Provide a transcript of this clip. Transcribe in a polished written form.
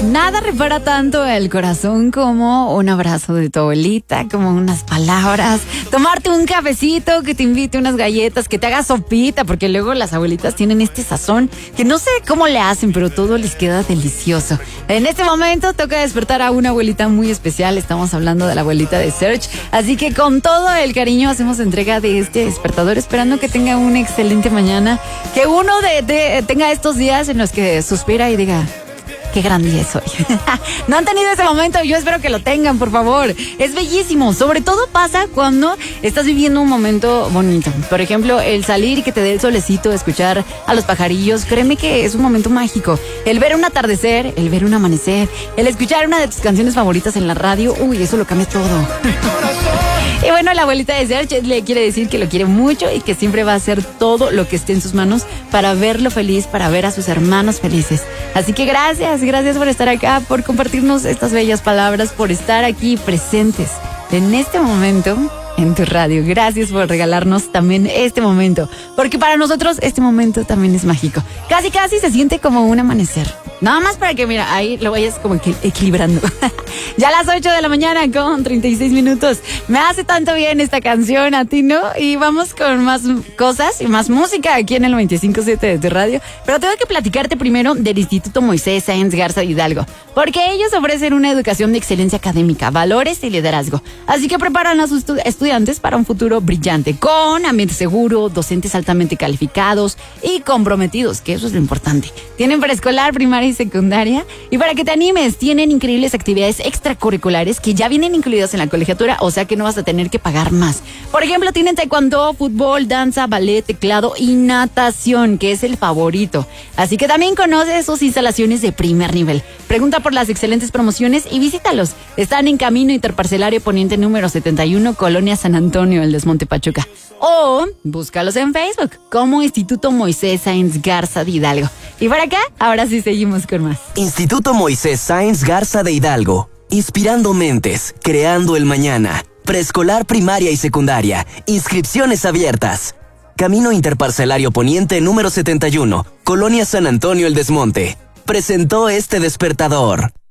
Nada repara tanto el corazón como un abrazo de tu abuelita, como unas palabras, tomarte un cafecito, que te invite unas galletas, que te haga sopita, porque luego las abuelitas tienen este sazón que no sé cómo le hacen, pero todo les queda delicioso. En este momento toca despertar a una abuelita muy especial, estamos hablando de la abuelita de Serge, así que con todo el cariño hacemos entrega de este despertador, esperando que tenga una excelente mañana, que uno tenga estos días en los que suspira y diga: qué gran día es hoy. No han tenido ese momento, yo espero que lo tengan, por favor. Es bellísimo, sobre todo pasa cuando estás viviendo un momento bonito. Por ejemplo, el salir y que te dé el solecito, escuchar a los pajarillos, créeme que es un momento mágico. El ver un atardecer, el ver un amanecer, el escuchar una de tus canciones favoritas en la radio, uy, eso lo cambia todo. Y bueno, la abuelita de Serge le quiere decir que lo quiere mucho y que siempre va a hacer todo lo que esté en sus manos para verlo feliz, para ver a sus hermanos felices. Así que gracias por estar acá, por compartirnos estas bellas palabras, por estar aquí presentes en este momento en tu radio. Gracias por regalarnos también este momento, porque para nosotros este momento también es mágico. Casi se siente como un amanecer. Nada más para que, mira, ahí lo vayas como que equilibrando. Ya a las 8 de la mañana con 36 minutos. Me hace tanto bien esta canción, a ti, ¿no? Y vamos con más cosas y más música aquí en el 95.7 de tu radio. Pero tengo que platicarte primero del Instituto Moisés Sáenz Garza de Hidalgo, porque ellos ofrecen una educación de excelencia académica, valores y liderazgo. Así que preparan a sus estudiantes para un futuro brillante, con ambiente seguro, docentes altamente calificados y comprometidos, que eso es lo importante. Tienen preescolar, primaria y secundaria, y para que te animes, tienen increíbles actividades extracurriculares que ya vienen incluidas en la colegiatura, o sea que no vas a tener que pagar más. Por ejemplo, tienen taekwondo, fútbol, danza, ballet, teclado y natación, que es el favorito. Así que también conoce sus instalaciones de primer nivel. Pregunta por las excelentes promociones y visítalos. Están en Camino Interparcelario Poniente número 71, Colonia San Antonio, el Desmonte, Pachuca. O búscalos en Facebook como Instituto Moisés Sáenz Garza de Hidalgo. Y por acá, ahora sí seguimos con más. Instituto Moisés Sáenz Garza de Hidalgo. Inspirando mentes, creando el mañana. Preescolar, primaria y secundaria. Inscripciones abiertas. Camino Interparcelario Poniente número 71, Colonia San Antonio, el Desmonte. Presentó este despertador.